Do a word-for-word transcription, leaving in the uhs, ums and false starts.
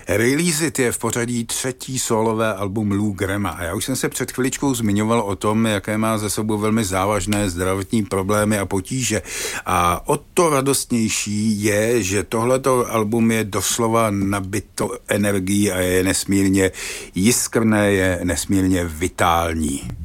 Release It je v pořadí třetí solové album Lou Grahama a já už jsem se před chviličkou zmiňoval o tom, jaké má za sebou velmi závažné zdravotní problémy a potíže. A o to radostnější je, že tohleto album je doslova nabito energií a je nesmírně jiskrné, je nesmírně vitální.